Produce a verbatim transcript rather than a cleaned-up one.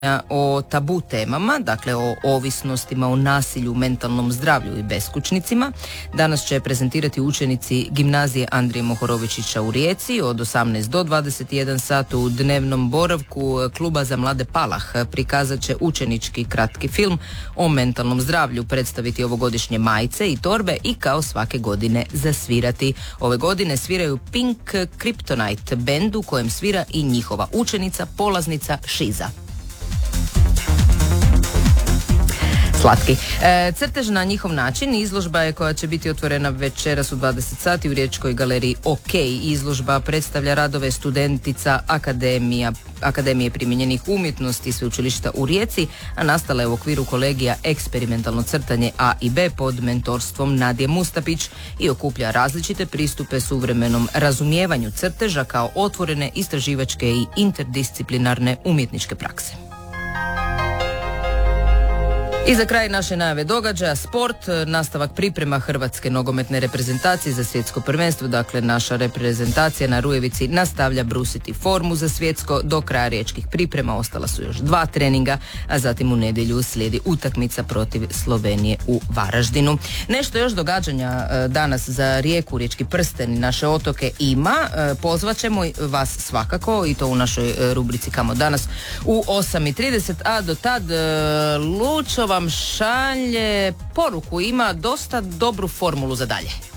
o tabu temama, dakle o ovisnostima, o nasilju, mentalnom zdravlju i beskućnicima. Danas će prezentirati učenici gimnazije Andrije Mohorovičića u Rijeci od osamnaest do dvadeset jedan sat u dnevnom boravku kluba za mlade Palah. Prikazat će učenički kratki film o mentalnom zdravlju, predstaviti ovogodišnje majice i torbe i kao svake godine zasvirati. Ove godine sviraju Pink Kryptonite bend u kojem svira i njihova učenica, polaznica Šiza. Slatki. E, crtež na njihov način izložba je koja će biti otvorena večeras u dvadeset sati u Riječkoj galeriji OK. Izložba predstavlja radove studentica Akademija, Akademije primijenjenih umjetnosti Sveučilišta u Rijeci, a nastala je u okviru kolegija Eksperimentalno crtanje A i B pod mentorstvom Nadije Mustapić i okuplja različite pristupe suvremenom razumijevanju crteža kao otvorene istraživačke i interdisciplinarne umjetničke prakse. I za kraj naše najave događaja, sport, nastavak priprema Hrvatske nogometne reprezentacije za svjetsko prvenstvo, dakle naša reprezentacija na Rujevici nastavlja brusiti formu za svjetsko. Do kraja riječkih priprema ostala su još dva treninga, a zatim u nedjelju slijedi utakmica protiv Slovenije u Varaždinu. Nešto još događanja danas za Rijeku, Riječki prsten i naše otoke ima. Pozvat ćemo vas svakako i to u našoj rubrici Kamo danas u osam i trideset, a do tad Lučo vam šalje poruku, ima dosta dobru formulu za dalje.